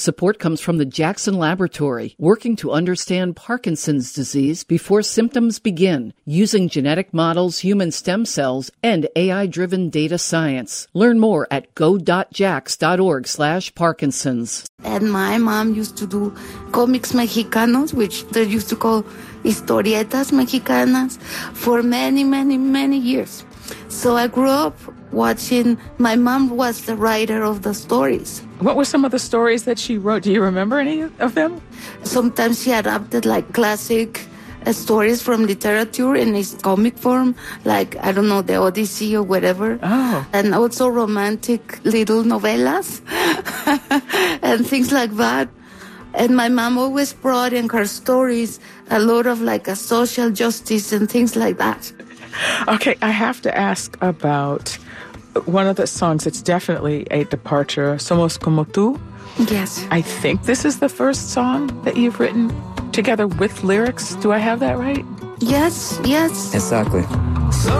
Support comes from the Jackson Laboratory, working to understand Parkinson's disease before symptoms begin, using genetic models, human stem cells, and AI-driven data science. Learn more at go.jax.org/Parkinson's. And my mom used to do comics mexicanos, which they used to call historietas mexicanas, for many, many, many years. So I grew up watching. My mom was the writer of the stories. What were some of the stories that she wrote? Do you remember any of them? Sometimes she adapted like classic stories from literature in its comic form, like, I don't know, the Odyssey or whatever. Oh. And also romantic little novellas and things like that. And my mom always brought in her stories a lot of like a social justice and things like that. Okay, I have to ask about one of the songs. It's definitely a departure, Somos Como Tú. Yes. I think this is the first song that you've written together with lyrics. Do I have that right? Yes, yes. Exactly.